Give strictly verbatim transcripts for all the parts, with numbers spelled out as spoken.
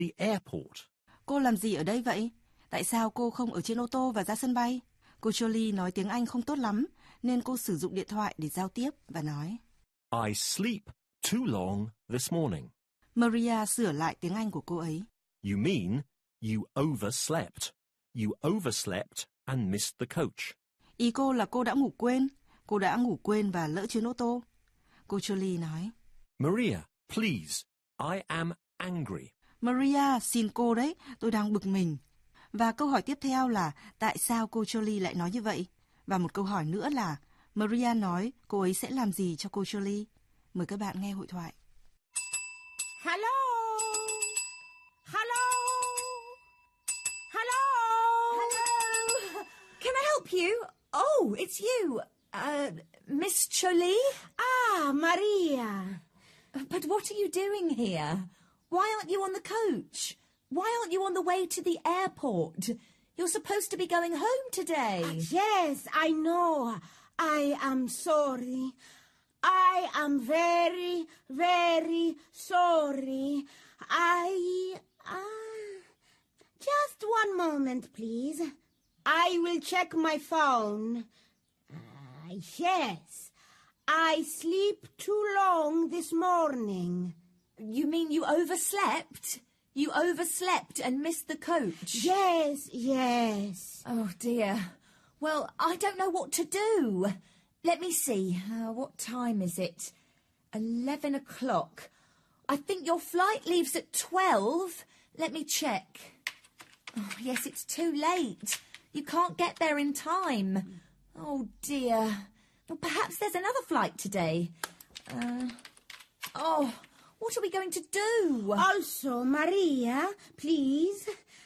the airport? Cô làm gì ở đây vậy? Tại sao cô không ở trên ô tô và ra sân bay? Cô Jolie nói tiếng Anh không tốt lắm, nên cô sử dụng điện thoại để giao tiếp và nói. I sleep too long this morning. Maria sửa lại tiếng Anh của cô ấy. You mean you overslept. You overslept and missed the coach. Ý cô là cô đã ngủ quên. Cô đã ngủ quên và lỡ chuyến ô tô. Cô Jolie nói. Maria, please, I am angry. Maria, xin cô đấy, tôi đang bực mình. Và câu hỏi tiếp theo là tại sao cô Jolie lại nói như vậy? Và một câu hỏi nữa là Maria nói cô ấy sẽ làm gì cho cô Jolie? Mời các bạn nghe hội thoại. Hello! Hello! Hello! Hello! Can I help you? Oh, it's you. Uh, Miss Jolie? Ah, Maria. But what are you doing here? Why aren't you on the coach? Why aren't you on the way to the airport? You're supposed to be going home today. Yes, I know. I am sorry. I am very, very sorry. I... Uh, just one moment, please. I will check my phone. Uh, yes, I sleep too long this morning. You mean you overslept? You overslept and missed the coach? Yes, yes. Oh, dear. Well, I don't know what to do. Let me see. Uh, what time is it? Eleven o'clock. I think your flight leaves at twelve. Let me check. Oh, yes, it's too late. You can't get there in time. Oh, dear. Well, perhaps there's another flight today. Uh, oh, what are we going to do? Also, Maria, please.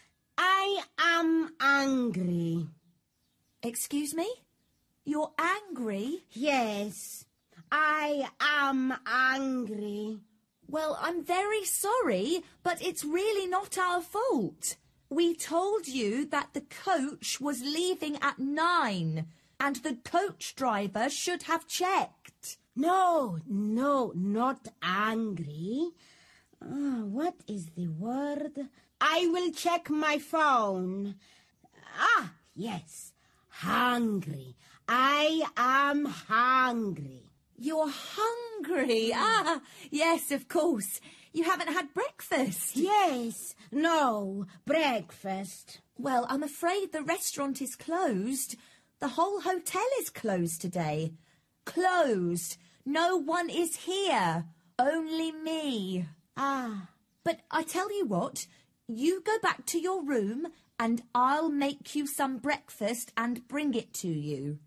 I am angry. Excuse me? You're angry? Yes, I am angry. Well, I'm very sorry, but it's really not our fault. We told you that the coach was leaving at nine, and the coach driver should have checked. No, no, not angry. Uh, what is the word? I will check my phone. Ah, yes, hungry. I am hungry. You're hungry? Ah, yes, of course. You haven't had breakfast. Yes, no, breakfast. Well, I'm afraid the restaurant is closed. The whole hotel is closed today. Closed. No one is here. Only me. Ah. But I tell you what, you go back to your room and I'll make you some breakfast and bring it to you.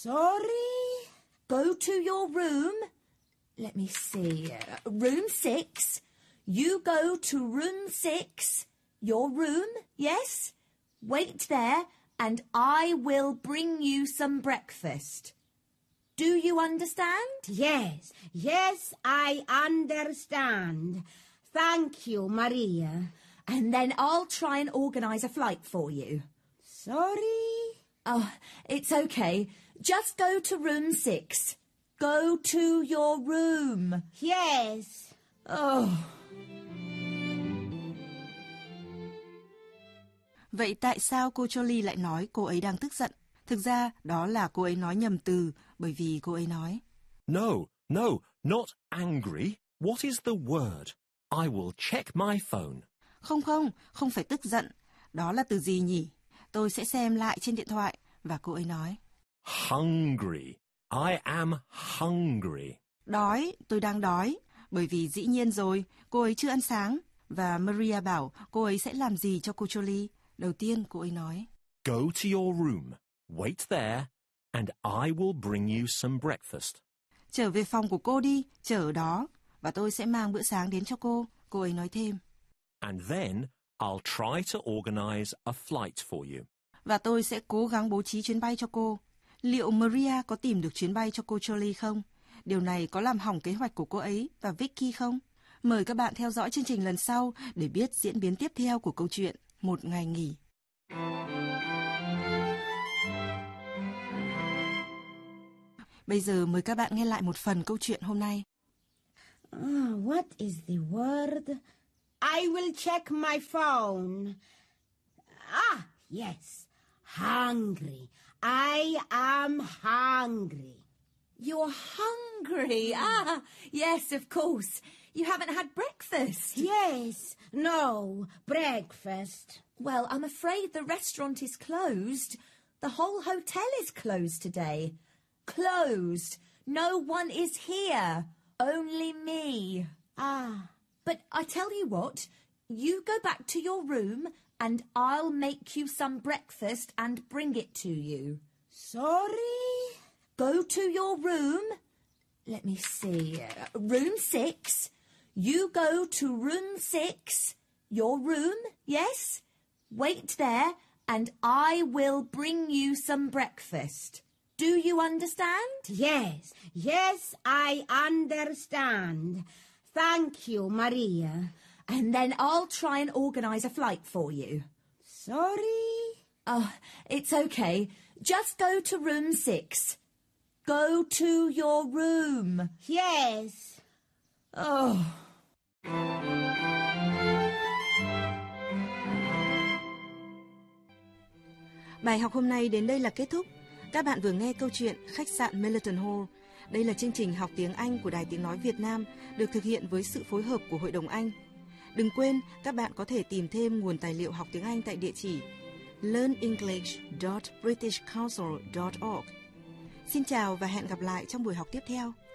Sorry? Go to your room. Let me see. Uh, room six. You go to room six. Your room, yes? Wait there and I will bring you some breakfast. Do you understand? Yes, yes, I understand. Thank you, Maria. And then I'll try and organise a flight for you. Sorry? Oh, it's okay. Just go to room six. Go to your room. Yes. Oh. Vậy tại sao cô Jolie lại nói cô ấy đang tức giận? Thực ra đó là cô ấy nói nhầm từ bởi vì cô ấy nói No, no, not angry. What is the word? I will check my phone. Không không, không phải tức giận. Đó là từ gì nhỉ? Tôi sẽ xem lại trên điện thoại. Và cô ấy nói Hungry. I am hungry. Đói, tôi đang đói. Bởi vì dĩ nhiên rồi, cô ấy chưa ăn sáng. Và Maria bảo cô ấy sẽ làm gì cho cô Jolie. Đầu tiên cô ấy nói Go to your room. Wait there, and I will bring you some breakfast. Trở về phòng của cô đi, chờ ở đó, và tôi sẽ mang bữa sáng đến cho cô. Cô ấy nói thêm. And then I'll try to organize a flight for you. Và tôi sẽ cố gắng bố trí chuyến bay cho cô. Liệu Maria có tìm được chuyến bay cho cô Jolie không? Điều này có làm hỏng kế hoạch của cô ấy và Vicky không? Mời các bạn theo dõi chương trình lần sau để biết diễn biến tiếp theo của câu chuyện Một ngày nghỉ. Bây giờ mời các bạn nghe lại một phần câu chuyện hôm nay. Ah, what is the word? I will check my phone. Ah, yes. Hungry. I am hungry. You're hungry? Ah, yes, of course. You haven't had breakfast. Yes. No. Breakfast. Well, I'm afraid the restaurant is closed. The whole hotel is closed today. Closed. No one is here. Only me. Ah. But I tell you what, you go back to your room and I'll make you some breakfast and bring it to you. Sorry? Go to your room. Let me see. Uh, room six. You go to room six. Your room, yes? Wait there and I will bring you some breakfast. Do you understand? Yes. Yes, I understand. Thank you, Maria. And then I'll try and organise a flight for you. Sorry? Oh, it's okay. Just go to room six. Go to your room. Yes. Oh. Bài học hôm nay đến đây là kết thúc. Các bạn vừa nghe câu chuyện Khách sạn Millerton Hall. Đây là chương trình học tiếng Anh của Đài Tiếng Nói Việt Nam, được thực hiện với sự phối hợp của Hội đồng Anh. Đừng quên, các bạn có thể tìm thêm nguồn tài liệu học tiếng Anh tại địa chỉ learn english dot british council dot org. Xin chào và hẹn gặp lại trong buổi học tiếp theo.